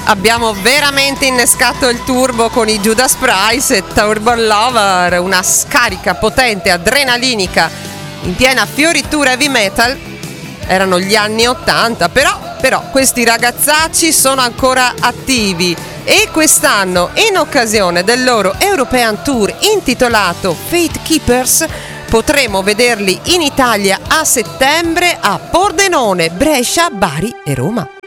Abbiamo veramente innescato il turbo con i Judas Priest e Turbo Lover, una scarica potente, adrenalinica, in piena fioritura heavy metal. Erano gli anni 80, però questi ragazzacci sono ancora attivi e quest'anno, in occasione del loro European Tour intitolato Fate Keepers, potremo vederli in Italia a settembre a Pordenone, Brescia, Bari e Roma.